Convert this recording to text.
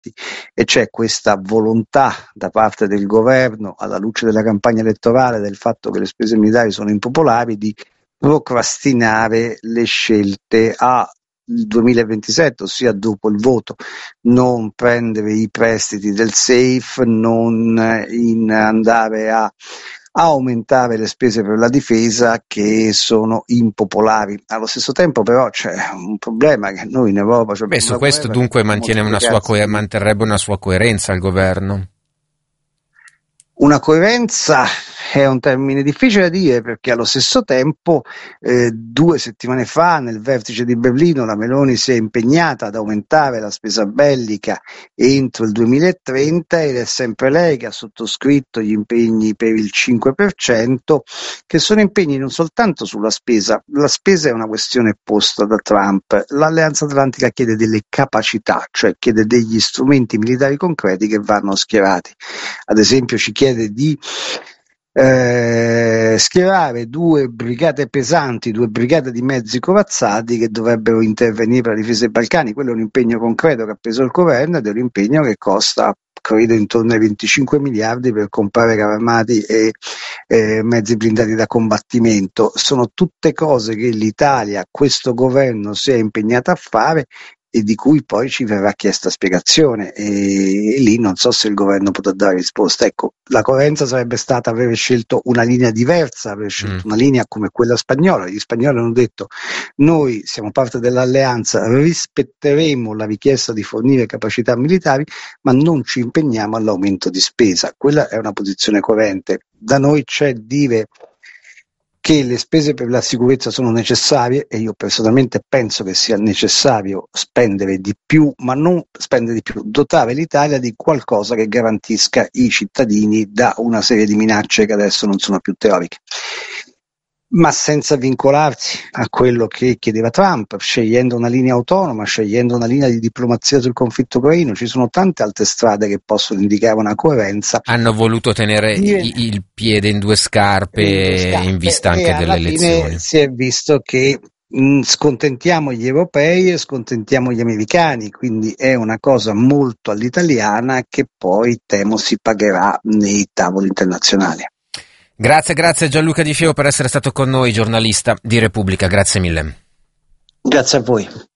e c'è questa volontà da parte del governo, alla luce della campagna elettorale, del fatto che le spese militari sono impopolari, di procrastinare le scelte al 2027, ossia dopo il voto, non prendere i prestiti del SAFE, non andare a aumentare le spese per la difesa che sono impopolari. Allo stesso tempo però c'è un problema, che noi in Europa Beh, abbiamo su la questo guerra, che dunque abbiamo manterrebbe una sua coerenza il governo. una coerenza è un termine difficile da dire, perché allo stesso tempo 2 settimane fa nel vertice di Berlino la Meloni si è impegnata ad aumentare la spesa bellica entro il 2030 ed è sempre lei che ha sottoscritto gli impegni per il 5%, che sono impegni non soltanto sulla spesa. La spesa è una questione posta da Trump. L'Alleanza Atlantica chiede delle capacità, cioè chiede degli strumenti militari concreti che vanno schierati. Ad esempio ci chiede di schierare 2 brigate pesanti, 2 brigate di mezzi corazzati che dovrebbero intervenire per la difesa dei Balcani. Quello è un impegno concreto che ha preso il governo ed è un impegno che costa, credo, intorno ai 25 miliardi per comprare carri armati e mezzi blindati da combattimento. Sono tutte cose che l'Italia, questo governo, si è impegnato a fare e di cui poi ci verrà chiesta spiegazione, e lì non so se il governo potrà dare risposta. Ecco, la coerenza sarebbe stata aver scelto una linea diversa, aver scelto una linea come quella spagnola. Gli spagnoli hanno detto: noi siamo parte dell'alleanza, rispetteremo la richiesta di fornire capacità militari, ma non ci impegniamo all'aumento di spesa. Quella è una posizione coerente. Da noi c'è dire che le spese per la sicurezza sono necessarie, e io personalmente penso che sia necessario spendere di più, ma non spendere di più, dotare l'Italia di qualcosa che garantisca i cittadini da una serie di minacce che adesso non sono più teoriche, ma senza vincolarsi a quello che chiedeva Trump, scegliendo una linea autonoma, scegliendo una linea di diplomazia sul conflitto ucraino. Ci sono tante altre strade che possono indicare una coerenza. Hanno voluto tenere il piede in due scarpe in vista anche delle elezioni. Si è visto che scontentiamo gli europei e scontentiamo gli americani, quindi è una cosa molto all'italiana che poi temo si pagherà nei tavoli internazionali. Grazie Gianluca Di Feo per essere stato con noi, giornalista di Repubblica, grazie mille. Grazie a voi.